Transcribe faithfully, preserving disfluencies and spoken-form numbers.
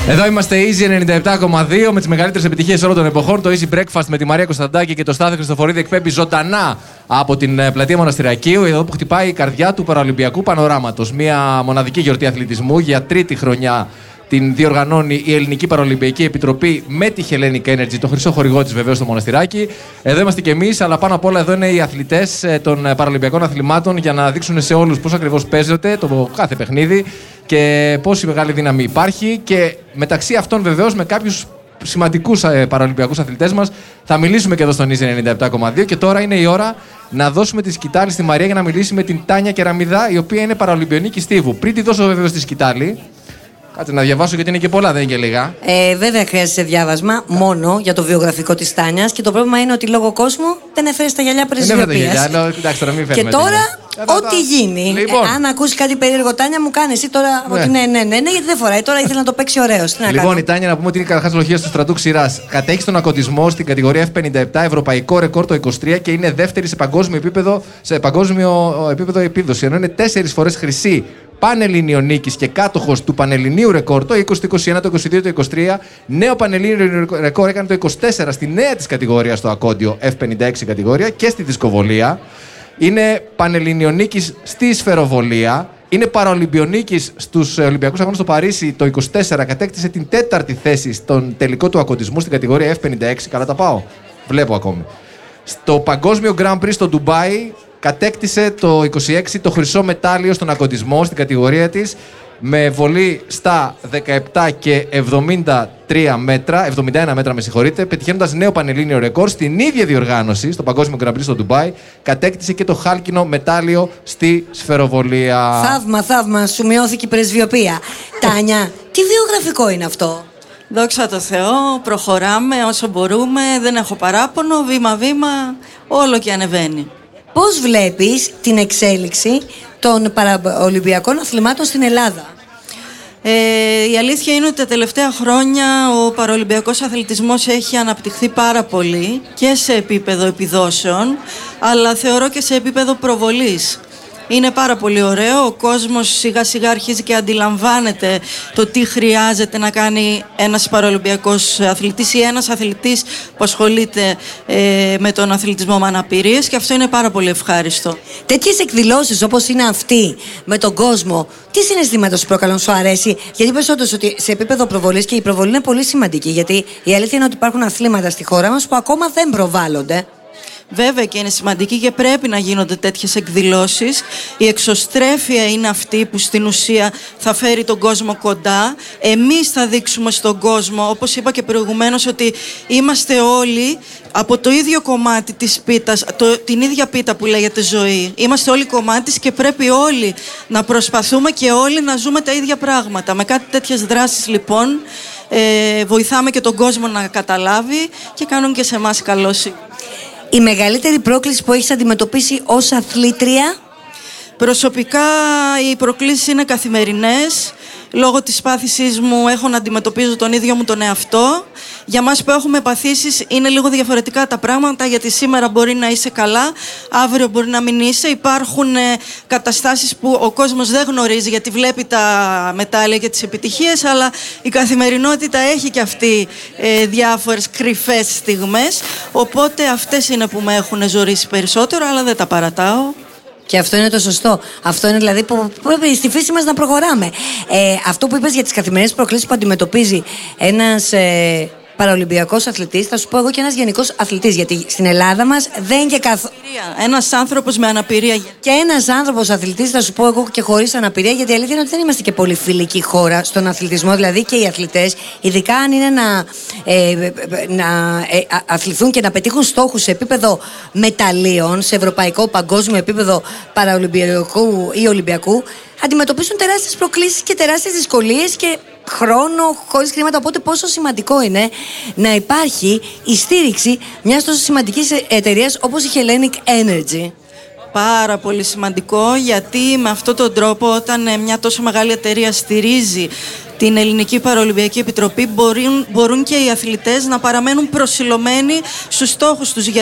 Εδώ είμαστε Easy ενενήντα επτά κόμμα δύο με τις μεγαλύτερες επιτυχίες όλων των εποχών. Το Easy Breakfast με τη Μαρία Κωνσταντάκη και το Στάθη Χριστοφορίδη εκπέμπει ζωντανά από την πλατεία Μοναστηρακίου, εδώ που χτυπάει η καρδιά του παραολυμπιακού πανοράματος. Μια μοναδική γιορτή αθλητισμού για τρίτη χρονιά. Την διοργανώνει η Ελληνική Παραολυμπιακή Επιτροπή με τη Hellenic Energy, το χρυσό χορηγό της βεβαίως στο Μοναστηράκι. Εδώ είμαστε κι εμείς, αλλά πάνω απ' όλα εδώ είναι οι αθλητές των παραολυμπιακών αθλημάτων για να δείξουν σε όλους πώς ακριβώς παίζεται το κάθε παιχνίδι και πόση μεγάλη δύναμη υπάρχει. Και μεταξύ αυτών βεβαίως με κάποιους σημαντικούς παραολυμπιακούς αθλητές μας θα μιλήσουμε και εδώ στον Easy ενενήντα επτά κόμμα δύο. Και τώρα είναι η ώρα να δώσουμε τη σκητάλη στη Μαρία για να μιλήσει με την Τάνια Κεραμιδά, η οποία είναι παραολυμπιονίκη στίβου. Πριν τη δώσω βεβαίως τη σκητάλη. Κάτσε να διαβάσω γιατί είναι και πολλά, δεν είναι και λίγα. Ε, βέβαια χρειάζεται διάβασμα μόνο για το βιογραφικό της Τάνιας και το πρόβλημα είναι ότι λόγω κόσμου δεν έφερε τα γυαλιά πρεσβειοποίησης. Και τώρα, ό,τι γίνει. Λοιπόν. Ε, αν ακούσει κάτι περίεργο, Τάνια, μου κάνει εσύ τώρα ναι. ότι ναι, ναι, ναι, ναι, γιατί δεν φοράει. Τώρα ήθελα να το παίξει ωραίος. Λοιπόν, κάνω. Η Τάνια, να πούμε ότι είναι καταρχάς λογία του στρατού ξηράς. Κατέχει τον ακοντισμό στην κατηγορία εφ πενήντα επτά, ευρωπαϊκό ρεκόρ το είκοσι τρία και είναι δεύτερη σε παγκόσμιο επίπεδο, σε παγκόσμιο επίπεδο επίδοση. Ενώ είναι τέσσερις φορές χρυσή Πανελλήνιο νίκης και κάτοχος του Πανελληνίου ρεκόρ το είκοσι, το είκοσι ένα, το είκοσι δύο, το είκοσι τρία. Νέο Πανελλήνιο ρεκόρ έκανε το είκοσι τέσσερα στη νέα της κατηγορία στο ακόντιο εφ πενήντα έξι κατηγορία και στη δισκοβολία. Είναι Πανελλήνιο νίκης στη σφαιροβολία. Είναι παραολυμπιονίκης στους Ολυμπιακούς Αγώνες στο Παρίσι το είκοσι τέσσερα. Κατέκτησε την τέταρτη θέση στον τελικό του ακοντισμού στην κατηγορία εφ πενήντα έξι. Καλά τα πάω. Βλέπω ακόμη. Στο Παγκόσμιο Grand Prix στο Ντουμπάι κατέκτησε το είκοσι έξι το χρυσό μετάλλιο στον ακοντισμό στην κατηγορία της με βολή στα δεκαεπτά και εβδομήντα τρία μέτρα, εβδομήντα ένα μέτρα με συγχωρείτε, πετυχαίνοντας νέο πανελλήνιο ρεκόρ στην ίδια διοργάνωση, στο Παγκόσμιο Grand Prix στο Ντουμπάι, κατέκτησε και το χάλκινο μετάλλιο στη σφαιροβολία. Θαύμα, θαύμα, σου μειώθηκε η πρεσβειοποία. Τάνια, τι βιογραφικό είναι αυτό? Δόξα τω Θεώ, προχωράμε όσο μπορούμε, δεν έχω παράπονο, βήμα-βήμα, όλο και ανεβαίνει. Πώς βλέπεις την εξέλιξη των παραολυμπιακών αθλημάτων στην Ελλάδα? Ε, η αλήθεια είναι ότι τα τελευταία χρόνια ο παραολυμπιακός αθλητισμός έχει αναπτυχθεί πάρα πολύ και σε επίπεδο επιδόσεων, αλλά θεωρώ και σε επίπεδο προβολής. Είναι πάρα πολύ ωραίο, ο κόσμος σιγά σιγά αρχίζει και αντιλαμβάνεται το τι χρειάζεται να κάνει ένας παραολυμπιακός αθλητής ή ένας αθλητής που ασχολείται ε, με τον αθλητισμό με αναπηρίες και αυτό είναι πάρα πολύ ευχάριστο. Τέτοιες εκδηλώσεις όπως είναι αυτή με τον κόσμο, τι συναισθήματα σου προκαλούν, σου αρέσει? Γιατί είπες όντως ότι σε επίπεδο προβολής, και η προβολή είναι πολύ σημαντική, γιατί η αλήθεια είναι ότι υπάρχουν αθλήματα στη χώρα μας που ακόμα δεν προβάλλονται. Βέβαια και είναι σημαντική και πρέπει να γίνονται τέτοιες εκδηλώσεις. Η εξωστρέφεια είναι αυτή που στην ουσία θα φέρει τον κόσμο κοντά. Εμείς θα δείξουμε στον κόσμο, όπως είπα και προηγουμένως, ότι είμαστε όλοι από το ίδιο κομμάτι της πίτας, το, την ίδια πίτα που λέγεται ζωή. Είμαστε όλοι κομμάτι της και πρέπει όλοι να προσπαθούμε και όλοι να ζούμε τα ίδια πράγματα. Με κάτι τέτοιες δράσεις λοιπόν ε, βοηθάμε και τον κόσμο να καταλάβει και κάνουν και σε εμάς καλό. Η μεγαλύτερη πρόκληση που έχεις αντιμετωπίσει ως αθλήτρια? Προσωπικά οι προκλήσεις είναι καθημερινές. Λόγω της πάθησής μου έχω να αντιμετωπίζω τον ίδιο μου τον εαυτό. Για μας που έχουμε παθήσεις είναι λίγο διαφορετικά τα πράγματα, γιατί σήμερα μπορεί να είσαι καλά, αύριο μπορεί να μην είσαι. Υπάρχουν ε, καταστάσεις που ο κόσμος δεν γνωρίζει γιατί βλέπει τα μετάλλια και τις επιτυχίες, αλλά η καθημερινότητα έχει και αυτή ε, διάφορες κρυφές στιγμές. Οπότε αυτές είναι που με έχουν ζορίσει περισσότερο, αλλά δεν τα παρατάω. Και αυτό είναι το σωστό. Αυτό είναι δηλαδή που πρέπει στη φύση μας να προχωράμε. Ε, αυτό που είπες για τις καθημερινές προκλήσεις που αντιμετωπίζει ένας ε, παραολυμπιακός αθλητής, θα σου πω εγώ και ένας γενικός αθλητής. Γιατί στην Ελλάδα μας δεν είναι και καθόλου. Ένας άνθρωπος με αναπηρία. Και ένας άνθρωπος αθλητής, θα σου πω εγώ και χωρίς αναπηρία, γιατί η αλήθεια είναι ότι δεν είμαστε και πολύ φιλική χώρα στον αθλητισμό. Δηλαδή και οι αθλητές, ειδικά αν είναι να, ε, να ε, αθληθούν και να πετύχουν στόχους σε επίπεδο μεταλλίων, σε ευρωπαϊκό, παγκόσμιο επίπεδο παραολυμπιακού ή ολυμπιακού, αντιμετωπίσουν τεράστιες προκλήσεις και τεράστιες δυσκολίες και χρόνο χωρίς χρήματα. Οπότε πόσο σημαντικό είναι να υπάρχει η στήριξη μιας τόσο σημαντικής εταιρείας όπως η Hellenic Energy. Πάρα πολύ σημαντικό, γιατί με αυτόν τον τρόπο όταν μια τόσο μεγάλη εταιρεία στηρίζει την Ελληνική Παραολυμπιακή Επιτροπή μπορούν, μπορούν και οι αθλητές να παραμένουν προσιλωμένοι στους στόχους τους.